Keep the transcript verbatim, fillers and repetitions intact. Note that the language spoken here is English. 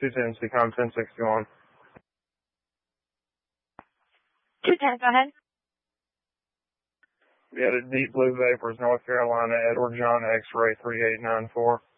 two ten, Seacom ten sixty-one. two ten, go ahead. We had a Deep Blue Vapors, North Carolina, Edward John X-ray three eight nine four.